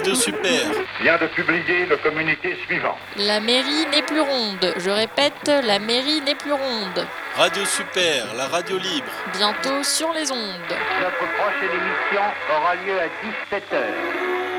Radio Super vient de publier le communiqué suivant. La mairie n'est plus ronde. Je répète, la mairie n'est plus ronde. Radio Super, la radio libre. Bientôt sur les ondes. Notre prochaine émission aura lieu à 17h.